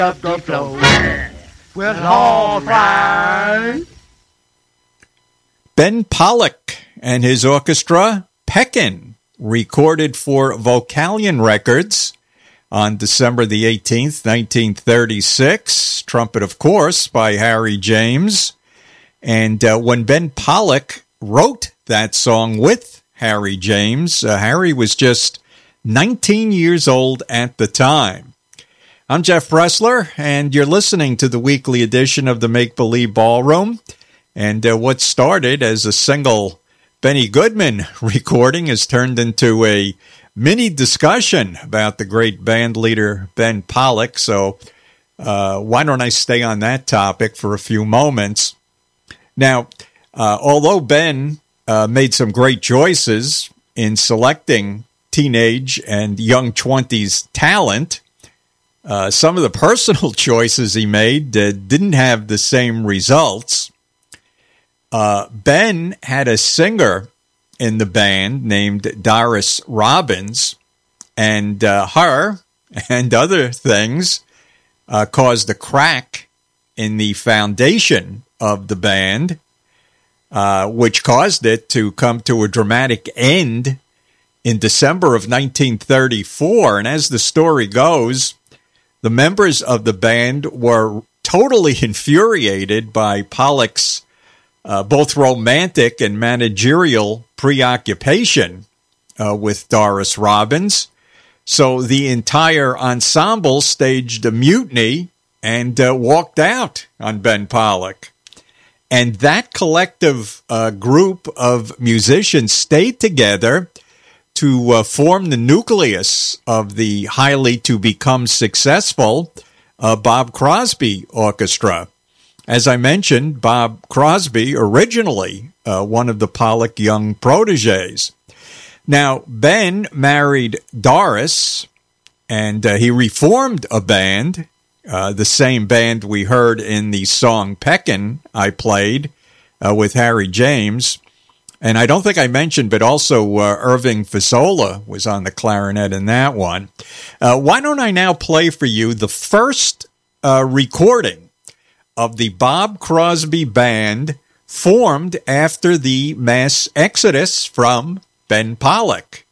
up the floor. Well, all right. Ben Pollack and his orchestra, Peckin', recorded for Vocalion Records on December the 18th, 1936. Trumpet, of course, by Harry James. And when Ben Pollack wrote that song with Harry James, Harry was just 19 years old at the time. I'm Jeff Bressler, and you're listening to the weekly edition of the Make Believe Ballroom. And what started as a single Benny Goodman recording has turned into a mini discussion about the great band leader Ben Pollack. So why don't I stay on that topic for a few moments? Now, although Ben made some great choices in selecting teenage and young 20s talent, some of the personal choices he made didn't have the same results. Ben had a singer in the band named Doris Robbins, and her and other things caused a crack in the foundation of the band, which caused it to come to a dramatic end in December of 1934. And as the story goes, the members of the band were totally infuriated by Pollack's both romantic and managerial preoccupation with Doris Robbins. So the entire ensemble staged a mutiny and walked out on Ben Pollack. And that collective group of musicians stayed together to form the nucleus of the highly to become successful Bob Crosby Orchestra. As I mentioned, Bob Crosby, originally one of the Pollack young proteges. Now, Ben married Doris, and he reformed a band, the same band we heard in the song Peckin' I played with Harry James. And I don't think I mentioned, but also Irving Fazola was on the clarinet in that one. Why don't I now play for you the first recording of the Bob Crosby Band formed after the mass exodus from Ben Pollack.